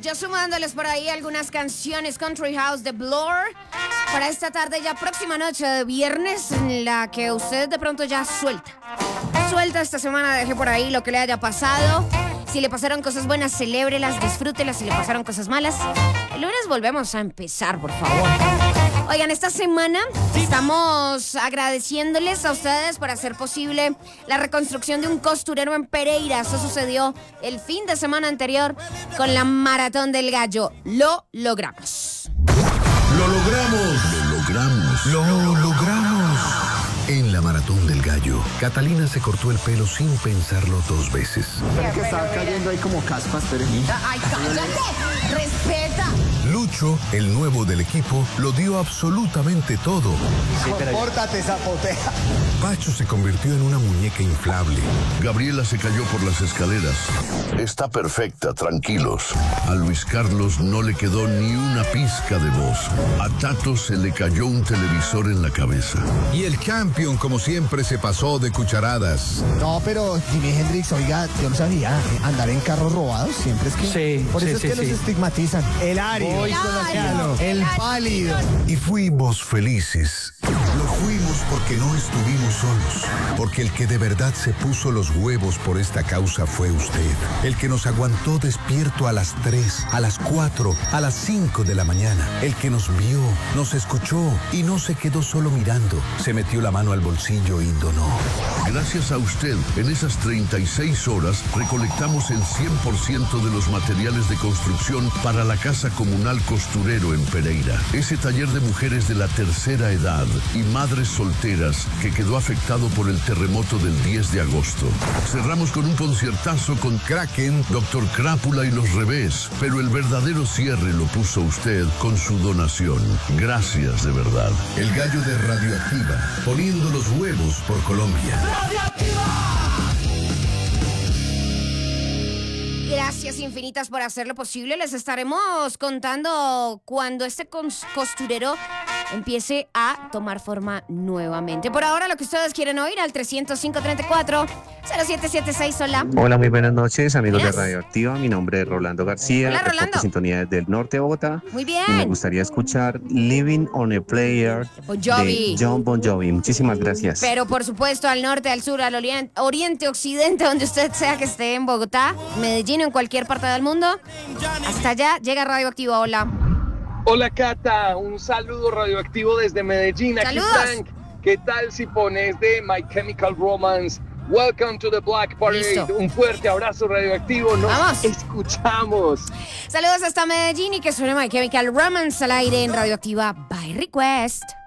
Yo sumándoles por ahí algunas canciones Country House de Blur para esta tarde, ya próxima noche de viernes, en la que usted de pronto ya suelta esta semana, deje por ahí lo que le haya pasado. Si le pasaron cosas buenas, celébrelas, disfrútelas. Si le pasaron cosas malas, el lunes volvemos a empezar, por favor. Oigan, esta semana estamos agradeciéndoles a ustedes por hacer posible la reconstrucción de un costurero en Pereira. Eso sucedió el fin de semana anterior con la Maratón del Gallo. Lo logramos. ¡Lo logramos! ¡Lo logramos! ¡Lo logramos! En la Maratón del Gallo, Catalina se cortó el pelo sin pensarlo dos veces. Que estaba cayendo ahí como caspas, pero... ¡Ay, cállate! ¡Respeta! Lucho, el nuevo del equipo, lo dio absolutamente todo. Compórtate, zapotea. Pacho se convirtió en una muñeca inflable. Gabriela se cayó por las escaleras. Está perfecta, tranquilos. A Luis Carlos no le quedó ni una pizca de voz. A Tato se le cayó un televisor en la cabeza. Y el campeón, como siempre, se pasó de cucharadas. No, pero Jimi Hendrix, oiga, yo no sabía. Andar en carros robados siempre es que... Sí, por eso es que los estigmatizan. El árido, el pálido. Y fuimos felices. Lo fuimos porque no estuvimos solos. Porque el que de verdad se puso los huevos por esta causa fue usted. El que nos aguantó despierto a las 3, a las 4, a las 5 de la mañana. El que nos vio, nos escuchó y no se quedó solo mirando. Se metió la mano al bolsillo y donó. Gracias a usted, en esas 36 horas recolectamos el 100% de los materiales de construcción para la Casa Comunal Costurero en Pereira. Ese taller de mujeres de la tercera edad y madres solteras que quedó afectado por el terremoto del 10 de agosto. Cerramos con un conciertazo con Kraken, Dr. Crápula y Los Revés, pero el verdadero cierre lo puso usted con su donación. Gracias de verdad. El gallo de Radioactiva, poniendo los huevos por Colombia. Gracias infinitas por hacerlo posible. Les estaremos contando cuando este costurero empiece a tomar forma nuevamente. Por ahora, lo que ustedes quieren oír al 305-34-0776. Hola. Hola, muy buenas noches, amigos Buenas. de Radioactiva. Mi nombre es Rolando García. Hola, Rolando. Reporto sintonía desde el norte de Bogotá. Muy Y me bien. gustaría escuchar Living on a Player Bon Jovi. de John Bon Jovi. Muchísimas gracias. Pero por supuesto al norte, al sur, al oriente, occidente, donde usted sea que esté, en Bogotá, Medellín o en cualquier parte del mundo. Hasta allá llega Radioactiva. Hola. Hola Cata, un saludo radioactivo desde Medellín. Aquí ¡Saludos! Frank, ¿qué tal si pones de My Chemical Romance? Welcome to the Black Parade. Listo. Un fuerte abrazo radioactivo. Nos Vamos. escuchamos. Saludos hasta Medellín y que suene My Chemical Romance al aire en Radioactiva by Request.